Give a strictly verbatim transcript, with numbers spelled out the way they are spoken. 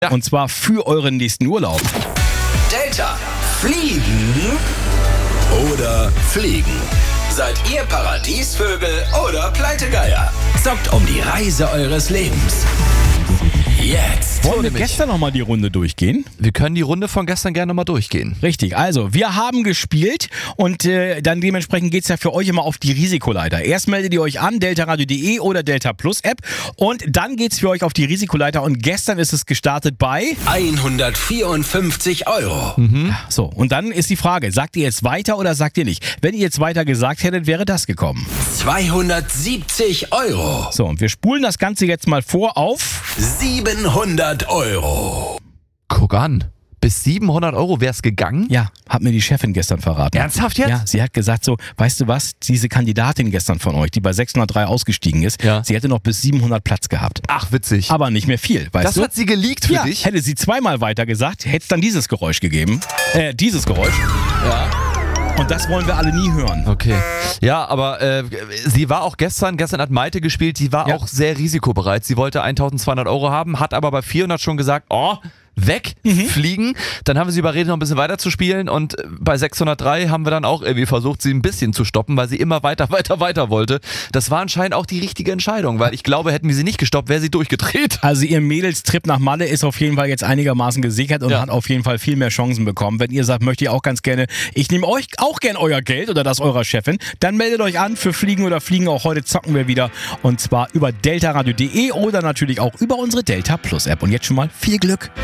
Ja. Und zwar für euren nächsten Urlaub. Delta, fliegen oder fliegen? Seid ihr Paradiesvögel oder Pleitegeier? Zockt um die Reise eures Lebens. Jetzt. Wollen wir nämlich. gestern nochmal die Runde durchgehen? Wir können die Runde von gestern gerne nochmal durchgehen. Richtig, also wir haben gespielt und äh, dann dementsprechend geht's ja für euch immer auf die Risikoleiter. Erst meldet ihr euch an, deltaradio punkt de oder Delta Plus App und dann geht's für euch auf die Risikoleiter und gestern ist es gestartet bei... hundertvierundfünfzig Euro. So, und dann ist die Frage, sagt ihr jetzt weiter oder sagt ihr nicht? Wenn ihr jetzt weiter gesagt hättet, wäre das gekommen. zweihundertsiebzig Euro. So, und wir spulen das Ganze jetzt mal vor auf... siebenhundert Euro. Guck an. Bis siebenhundert Euro wäre es gegangen? Ja, hat mir die Chefin gestern verraten. Ernsthaft jetzt? Ja, sie hat gesagt so, weißt du was, diese Kandidatin gestern von euch, die bei sechshundertdrei ausgestiegen ist, Ja. sie hätte noch bis siebenhundert Platz gehabt. Ach, witzig. Aber nicht mehr viel, weißt das du? hat sie geleakt für ja, dich? hätte sie zweimal weiter gesagt, hätte es dann dieses Geräusch gegeben. Äh, dieses Geräusch. Ja. Und das wollen wir alle nie hören. Okay. Ja, aber äh, sie war auch gestern, gestern hat Maite gespielt, sie war Ja. auch sehr risikobereit. Sie wollte eintausendzweihundert Euro haben, hat aber bei vierhundert schon gesagt, oh, weg, fliegen. Dann haben wir sie überredet, noch ein bisschen weiter zu spielen und bei sechshundertdrei haben wir dann auch irgendwie versucht, sie ein bisschen zu stoppen, weil sie immer weiter, weiter, weiter wollte. Das war anscheinend auch die richtige Entscheidung, weil ich glaube, hätten wir sie nicht gestoppt, wäre sie durchgedreht. Also ihr Mädels-Trip nach Malle ist auf jeden Fall jetzt einigermaßen gesichert und Ja. hat auf jeden Fall viel mehr Chancen bekommen. Wenn ihr sagt, möchte ich auch ganz gerne, ich nehme euch auch gern euer Geld oder das eurer Chefin, dann meldet euch an für Fliegen oder Fliegen. Auch heute zocken wir wieder und zwar über deltaradio punkt de oder natürlich auch über unsere Delta Plus App. Und jetzt schon mal viel Glück.